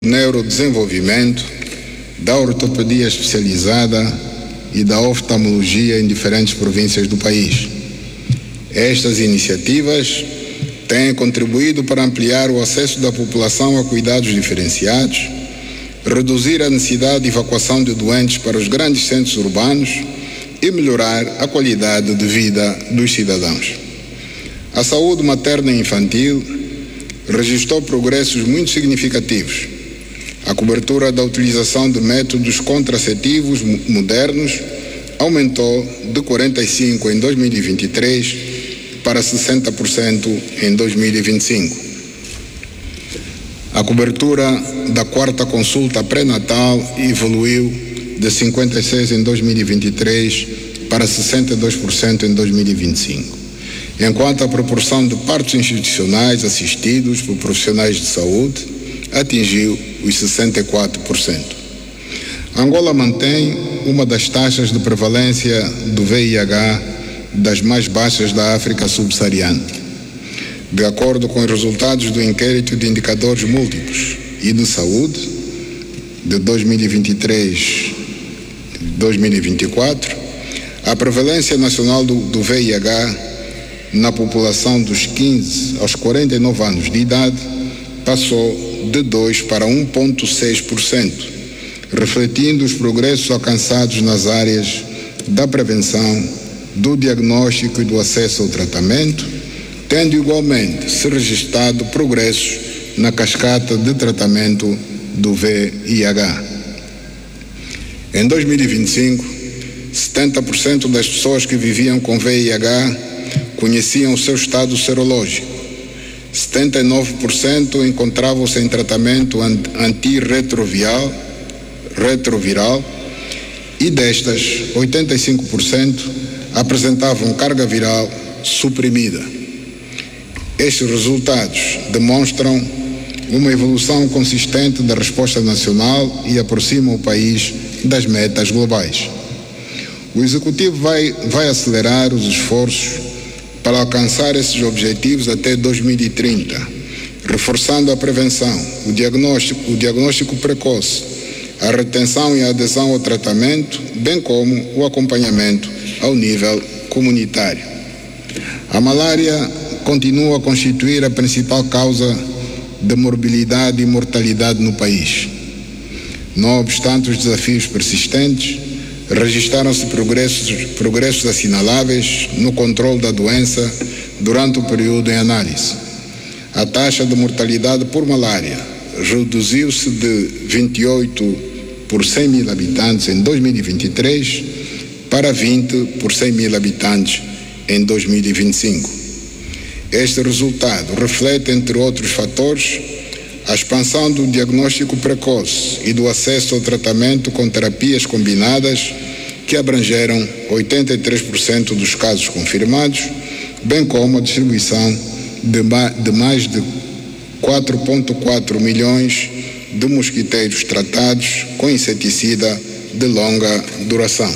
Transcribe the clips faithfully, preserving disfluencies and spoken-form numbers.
neurodesenvolvimento, da ortopedia especializada e da oftalmologia em diferentes províncias do país. Estas iniciativas têm contribuído para ampliar o acesso da população a cuidados diferenciados, reduzir a necessidade de evacuação de doentes para os grandes centros urbanos e melhorar a qualidade de vida dos cidadãos. A saúde materna e infantil registrou progressos muito significativos. A cobertura da utilização de métodos contraceptivos modernos aumentou de quarenta e cinco por cento em dois mil e vinte e três para sessenta por cento em dois mil e vinte e cinco. A cobertura da quarta consulta pré-natal evoluiu de cinquenta e seis por cento em dois mil e vinte e três para sessenta e dois por cento em dois mil e vinte e cinco, enquanto a proporção de partos institucionais assistidos por profissionais de saúde atingiu os sessenta e quatro por cento. Angola mantém uma das taxas de prevalência do V I H das mais baixas da África subsaariana. De acordo com os resultados do inquérito de indicadores múltiplos e de saúde de dois mil e vinte e três a dois mil e vinte e quatro, a prevalência nacional do, do V I H na população dos quinze aos quarenta e nove anos de idade passou de dois para um vírgula seis por cento, refletindo os progressos alcançados nas áreas da prevenção, do diagnóstico e do acesso ao tratamento, tendo igualmente se registrado progressos na cascata de tratamento do V I H. Em dois mil e vinte e cinco, setenta por cento das pessoas que viviam com V I H conheciam o seu estado serológico. setenta e nove por cento encontravam-se em tratamento antirretroviral retroviral e destas, oitenta e cinco por cento apresentavam carga viral suprimida. Estes resultados demonstram uma evolução consistente da resposta nacional e aproximam o país das metas globais. O Executivo vai, vai acelerar os esforços para alcançar esses objetivos até dois mil e trinta, reforçando a prevenção, o diagnóstico, o diagnóstico precoce, a retenção e a adesão ao tratamento, bem como o acompanhamento ao nível comunitário. A malária continua a constituir a principal causa de morbilidade e mortalidade no país. Não obstante os desafios persistentes, registraram-se progressos, progressos assinaláveis no controle da doença durante o período em análise. A taxa de mortalidade por malária reduziu-se de vinte e oito por cem mil habitantes em dois mil e vinte e três para vinte por cem mil habitantes em dois mil e vinte e cinco. Este resultado reflete, entre outros fatores, a expansão do diagnóstico precoce e do acesso ao tratamento com terapias combinadas, que abrangeram oitenta e três por cento dos casos confirmados, bem como a distribuição de, ma- de mais de quatro vírgula quatro milhões de mosquiteiros tratados com inseticida de longa duração.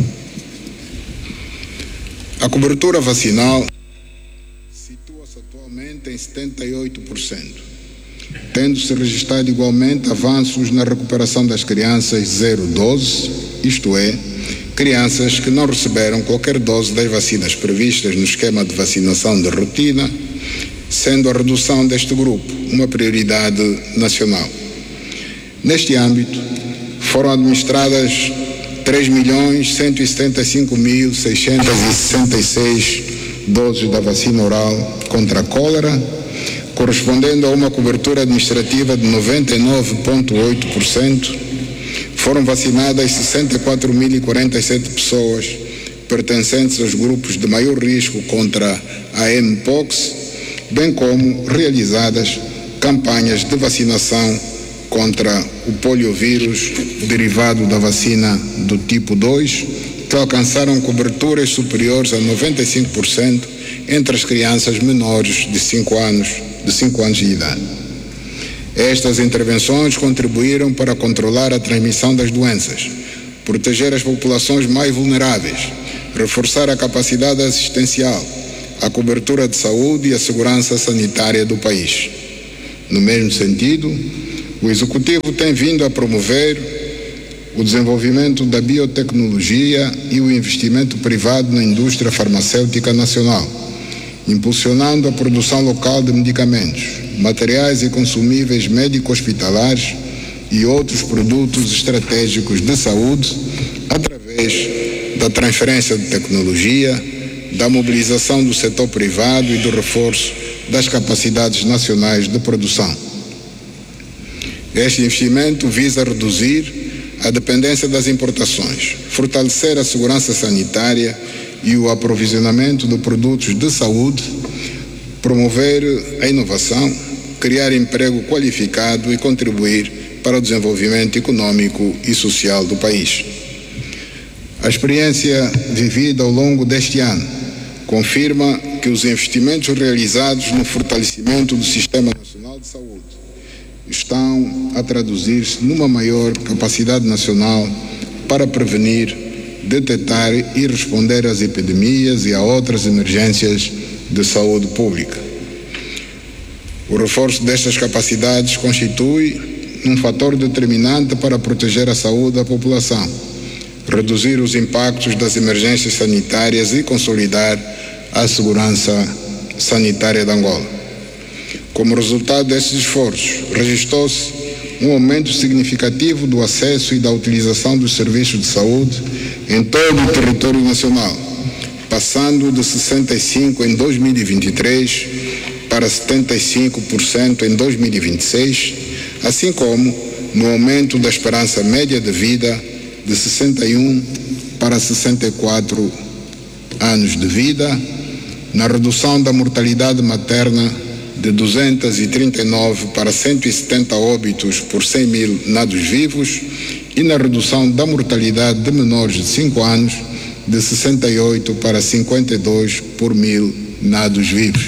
A cobertura vacinal situa-se atualmente em setenta e oito por cento. Tendo-se registrado igualmente avanços na recuperação das crianças zero dose, isto é, crianças que não receberam qualquer dose das vacinas previstas no esquema de vacinação de rotina, sendo a redução deste grupo uma prioridade nacional. Neste âmbito, foram administradas três milhões cento e setenta e cinco mil seiscentos e sessenta e seis doses da vacina oral contra a cólera, correspondendo a uma cobertura administrativa de noventa e nove vírgula oito por cento, foram vacinadas sessenta e quatro mil e quarenta e sete pessoas pertencentes aos grupos de maior risco contra a M-Pox, bem como realizadas campanhas de vacinação contra o poliovírus derivado da vacina do tipo dois, que alcançaram coberturas superiores a noventa e cinco por cento entre as crianças menores de cinco anos de cinco anos de idade. Estas intervenções contribuíram para controlar a transmissão das doenças, proteger as populações mais vulneráveis, reforçar a capacidade assistencial, a cobertura de saúde e a segurança sanitária do país. No mesmo sentido, O Executivo tem vindo a promover o desenvolvimento da biotecnologia e o investimento privado na indústria farmacêutica nacional, impulsionando a produção local de medicamentos, materiais e consumíveis médico-hospitalares e outros produtos estratégicos de saúde, através da transferência de tecnologia, da mobilização do setor privado e do reforço das capacidades nacionais de produção. Este investimento visa reduzir a dependência das importações, fortalecer a segurança sanitária e o aprovisionamento de produtos de saúde, promover a inovação, criar emprego qualificado e contribuir para o desenvolvimento econômico e social do país. A experiência vivida ao longo deste ano confirma que os investimentos realizados no fortalecimento do Sistema Nacional de Saúde estão a traduzir-se numa maior capacidade nacional para prevenir, detectar e responder às epidemias e a outras emergências de saúde pública. O reforço destas capacidades constitui um fator determinante para proteger a saúde da população, reduzir os impactos das emergências sanitárias e consolidar a segurança sanitária de Angola. Como resultado desses esforços, registrou-se um aumento significativo do acesso e da utilização dos serviços de saúde em todo o território nacional, passando de sessenta e cinco por cento em dois mil e vinte e três para setenta e cinco por cento em dois mil e vinte e seis, assim como no aumento da esperança média de vida de sessenta e um para sessenta e quatro anos de vida, na redução da mortalidade materna de duzentos e trinta e nove para cento e setenta óbitos por cem mil nados vivos e na redução da mortalidade de menores de cinco anos de sessenta e oito para cinquenta e dois por mil nados vivos.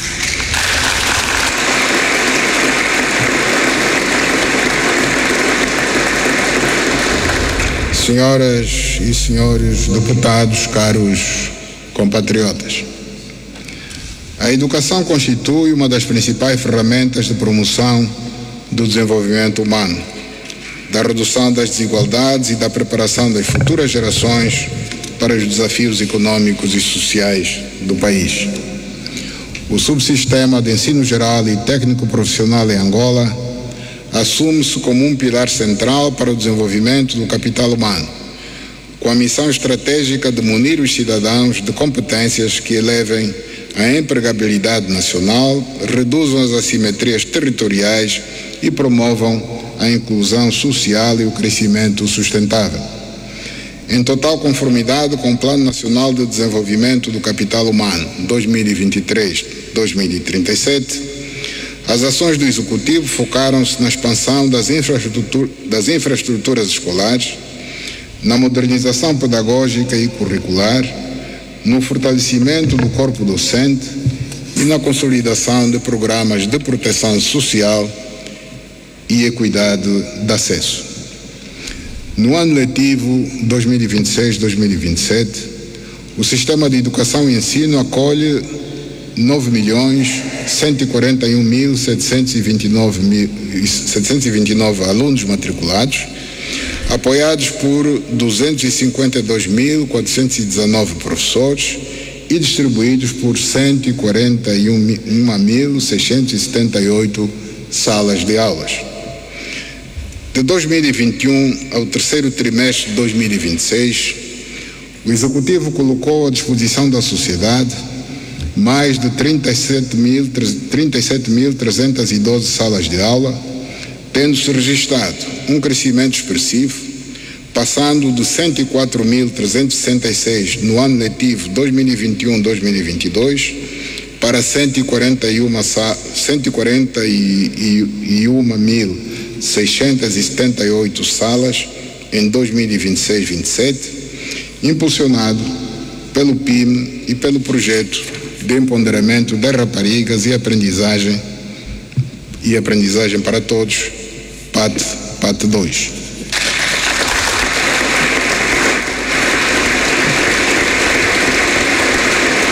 Senhoras e senhores deputados, caros compatriotas, a educação constitui uma das principais ferramentas de promoção do desenvolvimento humano, da redução das desigualdades e da preparação das futuras gerações para os desafios econômicos e sociais do país. O subsistema de ensino geral e técnico profissional em Angola assume-se como um pilar central para o desenvolvimento do capital humano, com a missão estratégica de munir os cidadãos de competências que elevem a empregabilidade nacional, reduzam as assimetrias territoriais e promovam a inclusão social e o crescimento sustentável. Em total conformidade com o Plano Nacional de Desenvolvimento do Capital Humano dois mil e vinte e três a dois mil e trinta e sete, as ações do Executivo focaram-se na expansão das, infraestrutura, das infraestruturas escolares, na modernização pedagógica e curricular, no fortalecimento do corpo docente e na consolidação de programas de proteção social e equidade de acesso. No ano letivo dois mil e vinte e seis a dois mil e vinte e sete, o Sistema de Educação e Ensino acolhe nove milhões cento e quarenta e um mil setecentos e vinte e nove alunos matriculados, apoiados por duzentos e cinquenta e dois mil quatrocentos e dezenove professores e distribuídos por cento e quarenta e um mil seiscentos e setenta e oito salas de aulas. De dois mil e vinte e um ao terceiro trimestre de dois mil e vinte e seis, o Executivo colocou à disposição da sociedade mais de trinta e sete mil trezentas e doze salas de aula, tendo-se registrado um crescimento expressivo, passando de cento e quatro mil trezentos e sessenta e seis no ano letivo dois mil e vinte e um a dois mil e vinte e dois para cento e quarenta e um mil seiscentos e setenta e oito salas em dois mil e vinte e seis a vinte e sete, impulsionado pelo P I M e pelo projeto de empoderamento das raparigas e aprendizagem e aprendizagem para todos, P A T, P A T dois.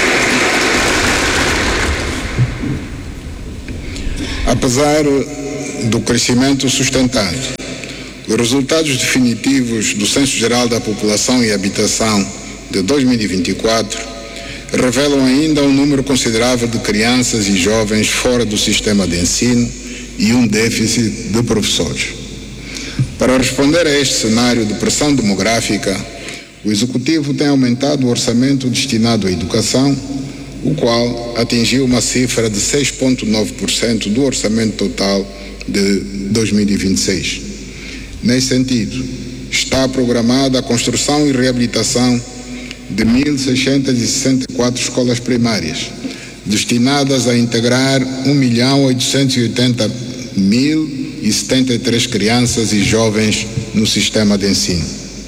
Apesar do crescimento sustentável. Os resultados definitivos do Censo Geral da População e Habitação de dois mil e vinte e quatro revelam ainda um número considerável de crianças e jovens fora do sistema de ensino e um déficit de professores. Para responder a este cenário de pressão demográfica, o Executivo tem aumentado o orçamento destinado à educação, o qual atingiu uma cifra de seis vírgula nove por cento do orçamento total de dois mil e vinte e seis. Nesse sentido, está programada a construção e reabilitação de mil seiscentas e sessenta e quatro escolas primárias, destinadas a integrar um milhão oitocentos e oitenta mil e setenta e três crianças e jovens no sistema de ensino.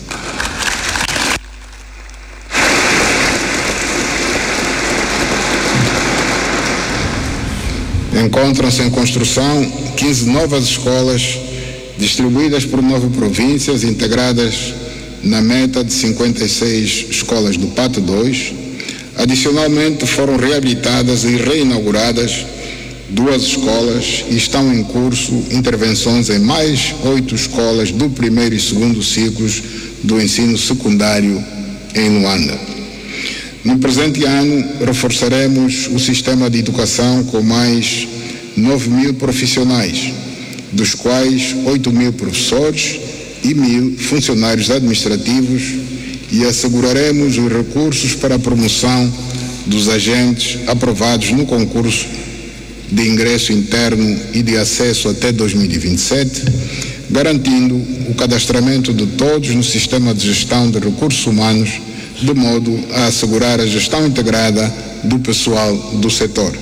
Encontram-se em construção quinze novas escolas distribuídas por nove províncias, integradas na meta de cinquenta e seis escolas do P A T dois. Adicionalmente, foram reabilitadas e reinauguradas duas escolas e estão em curso intervenções em mais oito escolas do primeiro e segundo ciclos do ensino secundário em Luanda. No presente ano, reforçaremos o sistema de educação com mais nove mil profissionais, dos quais oito mil professores e mil funcionários administrativos, e asseguraremos os recursos para a promoção dos agentes aprovados no concurso de ingresso interno e de acesso até dois mil e vinte e sete, garantindo o cadastramento de todos no sistema de gestão de recursos humanos, de modo a assegurar a gestão integrada do pessoal do setor.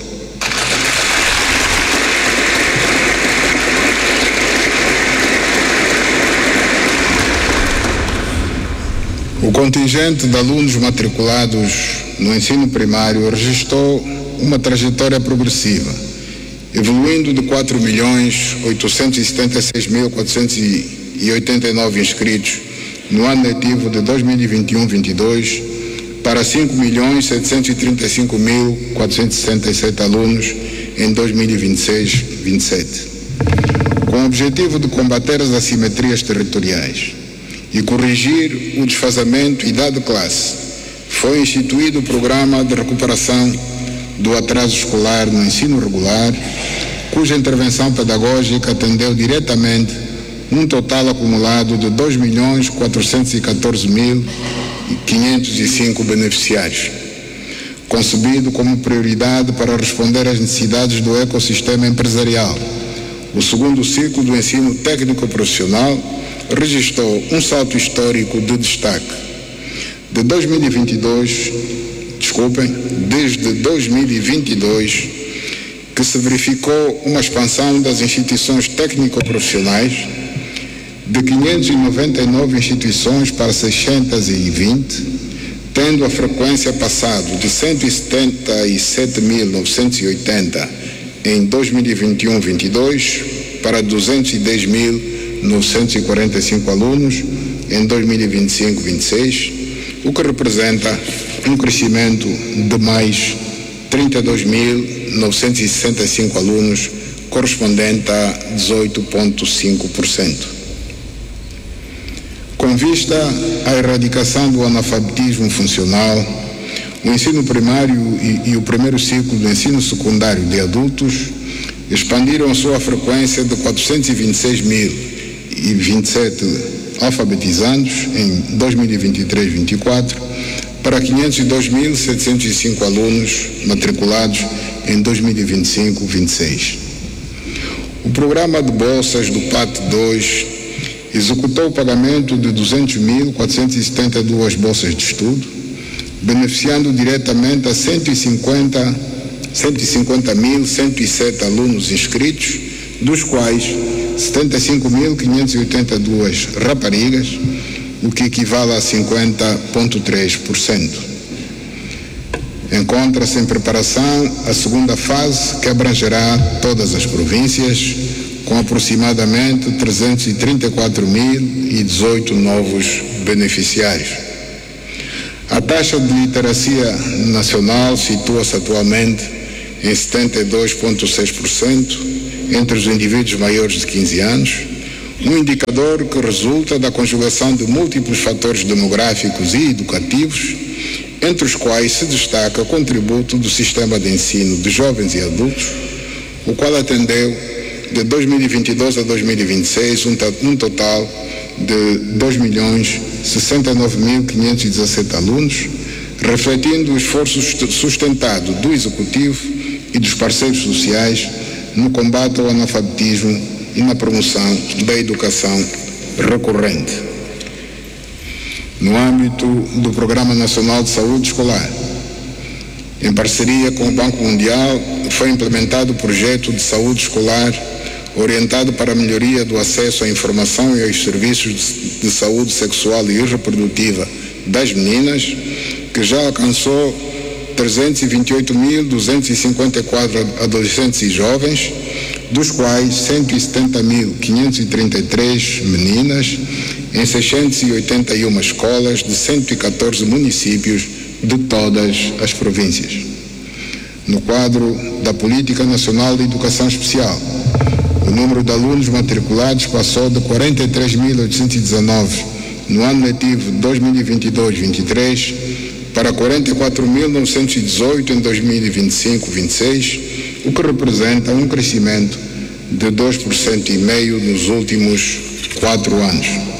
O contingente de alunos matriculados no ensino primário registrou uma trajetória progressiva, evoluindo de quatro milhões oitocentos e setenta e seis mil quatrocentos e oitenta e nove inscritos no ano letivo de dois mil e vinte e um vinte e dois para cinco milhões setecentos e trinta e cinco mil quatrocentos e sessenta e sete alunos em dois mil e vinte e seis vinte e sete. Com o objetivo de combater as assimetrias territoriais e corrigir o desfazamento idade-classe, foi instituído o Programa de Recuperação do Atraso Escolar no Ensino Regular, cuja intervenção pedagógica atendeu diretamente um total acumulado de dois milhões quatrocentos e catorze mil quinhentos e cinco beneficiários, concebido como prioridade para responder às necessidades do ecossistema empresarial. O segundo ciclo do ensino técnico profissional registrou um salto histórico de destaque. De dois mil e vinte e dois, desculpem, desde dois mil e vinte e dois, que se verificou uma expansão das instituições técnico-profissionais de quinhentas e noventa e nove instituições para seiscentas e vinte, tendo a frequência passado de cento e setenta e sete mil novecentos e oitenta em dois mil e vinte e um vinte e dois para duzentos e dez mil novecentos e quarenta e cinco alunos em dois mil e vinte e cinco vinte e seis, o que representa um crescimento de mais trinta e dois mil novecentos e sessenta e cinco alunos, correspondente a dezoito vírgula cinco por cento. Com vista à erradicação do analfabetismo funcional, o ensino primário e, e o primeiro ciclo do ensino secundário de adultos expandiram a sua frequência de quatrocentos e vinte e seis mil e vinte e sete alfabetizandos em dois mil e vinte e três vinte e quatro para quinhentos e dois mil setecentos e cinco alunos matriculados em dois mil e vinte e cinco vinte e seis. O programa de bolsas do P A T dois executou o pagamento de duzentos mil quatrocentos e setenta e duas bolsas de estudo, beneficiando diretamente a cento e cinquenta mil cento e sete alunos inscritos, dos quais setenta e cinco mil quinhentas e oitenta e duas raparigas, o que equivale a cinquenta vírgula três por cento. Encontra-se em preparação a segunda fase, que abrangerá todas as províncias, com aproximadamente trezentos e trinta e quatro mil e dezoito novos beneficiários. A taxa de literacia nacional situa-se atualmente em setenta e dois vírgula seis por cento entre os indivíduos maiores de quinze anos, um indicador que resulta da conjugação de múltiplos fatores demográficos e educativos, entre os quais se destaca o contributo do sistema de ensino de jovens e adultos, o qual atendeu de dois mil e vinte e dois a dois mil e vinte e seis um, um total de dois milhões sessenta e nove mil quinhentos e dezassete alunos, refletindo o esforço sustentado do Executivo e dos parceiros sociais no combate ao analfabetismo e na promoção da educação recorrente. No âmbito do Programa Nacional de Saúde Escolar, em parceria com o Banco Mundial, foi implementado o projeto de saúde escolar orientado para a melhoria do acesso à informação e aos serviços de saúde sexual e reprodutiva das meninas, que já alcançou trezentos e vinte e oito mil duzentos e cinquenta e quatro adolescentes e jovens, dos quais cento e setenta mil quinhentos e trinta e três meninas, em seiscentas e oitenta e uma escolas de cento e catorze municípios de todas as províncias. No quadro da Política Nacional de Educação Especial, o número de alunos matriculados passou de quarenta e três mil oitocentos e dezanove no ano letivo dois mil e vinte e dois vinte e três para quarenta e quatro mil novecentos e dezoito em dois mil e vinte e cinco vinte e seis, o que representa um crescimento de dois por cento e meio nos últimos quatro anos.